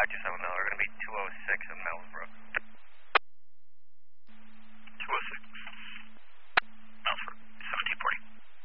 Roger, 7 Miller. We're going to be 206 in Millsbrook.